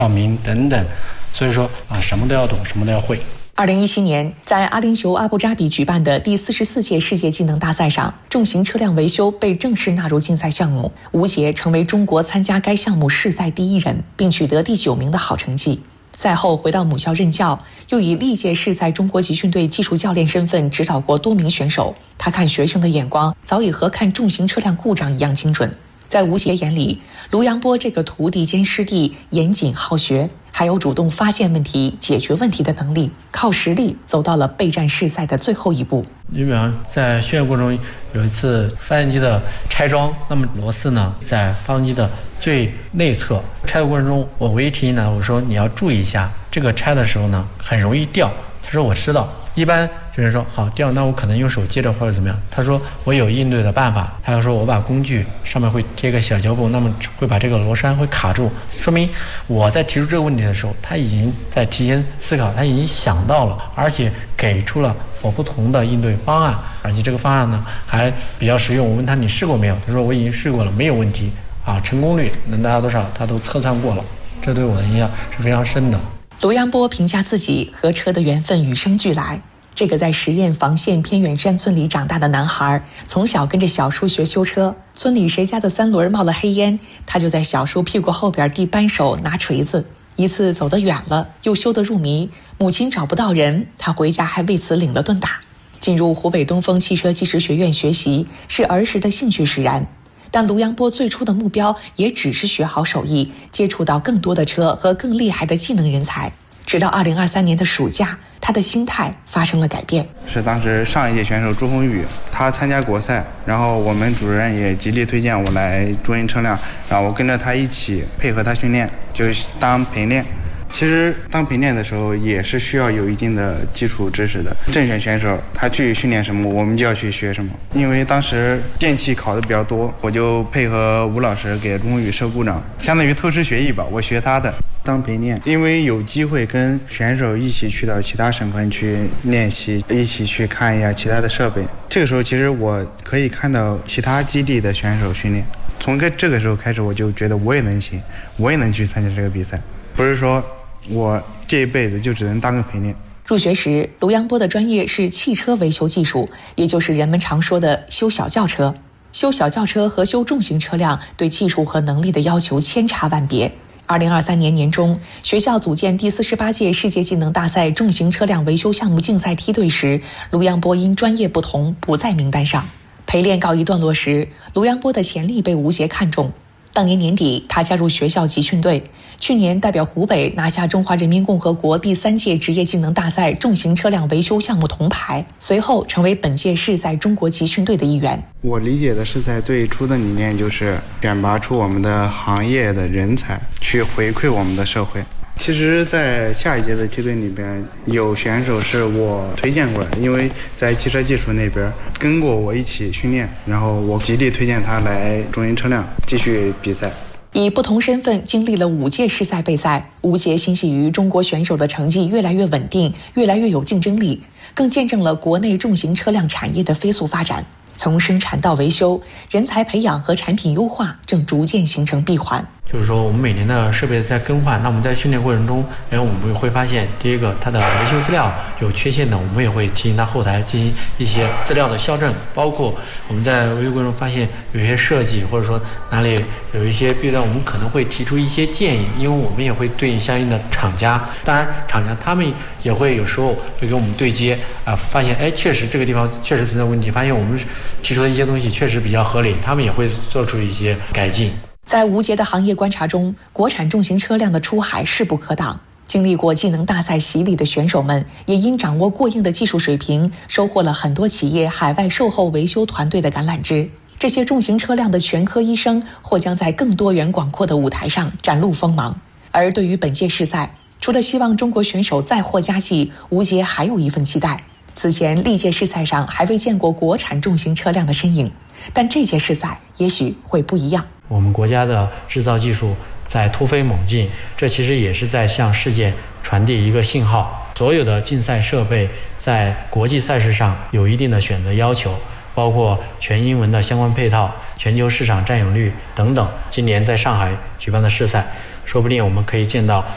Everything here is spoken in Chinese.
照明等等。所以说什么都要懂，什么都要会。 2017年，在阿联酋阿布扎比举办的第44届世界技能大赛上，重型车辆维修被正式纳入竞赛项目，吴杰成为中国参加该项目试赛第1人，并取得第9名的好成绩。赛后回到母校任教，又以历届世赛中国集训队技术教练身份指导过多名选手。他看学生的眼光早已和看重型车辆故障一样精准。在吴杰眼里，卢阳波这个徒弟兼师弟严谨好学，还有主动发现问题、解决问题的能力，靠实力走到了备战试赛的最后一步。 你比方在训练过程中，有一次发动机的拆装，那么螺丝呢在发动机的最内侧，拆的过程中，我唯一提醒他，我说你要注意一下，这个拆的时候呢很容易掉。他说我知道。一般就是说好掉，那我可能用手接着或者怎么样。他说我有应对的办法。他说我把工具上面会贴个小胶布，那么会把这个螺栓会卡住，说明我在提出这个问题的时候，他已经在提前思考，他已经想到了，而且给出了我不同的应对方案，而且这个方案呢还比较实用。我问他你试过没有？他说我已经试过了，没有问题成功率能达到多少他都测算过了，这对我的影响是非常深的。 卢阳波评价自己和车的缘分与生俱来。这个在十堰房县偏远山村里长大的男孩，从小跟着小叔学修车，村里谁家的3轮冒了黑烟，他就在小叔屁股后边递扳手拿锤子。一次走得远了，又修得入迷，母亲找不到人，他回家还为此领了顿打。进入湖北东风汽车技师学院学习，是儿时的兴趣使然。但卢阳波最初的目标也只是学好手艺，接触到更多的车和更厉害的技能人才。直到2023年的暑假，他的心态发生了改变。 是当时上一届选手朱宏宇，他参加国赛，然后我们主任也极力推荐我来中型车辆，然后我跟着他一起配合他训练，就是当陪练。其实当陪练的时候也是需要有一定的基础知识的。正选选手他去训练什么，我们就要去学什么。因为当时电气考的比较多，我就配合吴老师给朱宏宇设故障，相当于偷师学艺吧，我学他的当陪练。因为有机会跟选手一起去到其他省份去练习，一起去看一下其他的设备。这个时候其实我可以看到其他基地的选手训练，从这个时候开始我就觉得我也能行，我也能去参加这个比赛，不是说我这一辈子就只能当个陪练。 入学时，卢阳波的专业是汽车维修技术，也就是人们常说的修小轿车。修小轿车和修重型车辆对技术和能力的要求千差万别。2023年年中，学校组建第48届世界技能大赛重型车辆维修项目竞赛梯队时，卢阳波因专业不同不在名单上。陪练告一段落时，卢阳波的潜力被吴杰看中。当年年底，他加入学校集训队，去年代表湖北拿下中华人民共和国第3届职业技能大赛重型车辆维修项目铜牌，随后成为本届试赛中国集训队的一员。 我理解的试赛最初的理念就是选拔出我们的行业的人才，去回馈我们的社会。其实在下一届的梯队里边，有选手是我推荐过来的，因为在汽车技术那边跟过我一起训练，然后我极力推荐他来中型车辆继续比赛。 以不同身份经历了5届试赛备赛，吴杰欣喜于中国选手的成绩越来越稳定，越来越有竞争力，更见证了国内重型车辆产业的飞速发展。从生产到维修，人才培养和产品优化正逐渐形成闭环。 就是说我们每年的设备在更换，那我们在训练过程中，我们会发现，第一个它的维修资料有缺陷的，我们也会提醒它后台进行一些资料的校正，包括我们在维修过程中发现有一些设计或者说哪里有一些弊端，我们可能会提出一些建议，因为我们也会对应相应的厂家，当然厂家他们也会有时候会给我们对接发现确实这个地方确实存在问题，发现我们提出的一些东西确实比较合理，他们也会做出一些改进。 在吴杰的行业观察中，国产重型车辆的出海势不可挡。经历过技能大赛洗礼的选手们，也因掌握过硬的技术水平，收获了很多企业海外售后维修团队的橄榄枝。这些重型车辆的全科医生或将在更多元广阔的舞台上展露锋芒。而对于本届试赛，除了希望中国选手再获佳绩，吴杰还有一份期待。此前历届试赛上还未见过国产重型车辆的身影，但这届试赛也许会不一样。 我们国家的制造技术在突飞猛进，这其实也是在向世界传递一个信号。所有的竞赛设备在国际赛事上有一定的选择要求，包括全英文的相关配套、全球市场占有率等等。今年在上海举办的试赛，说不定我们可以见到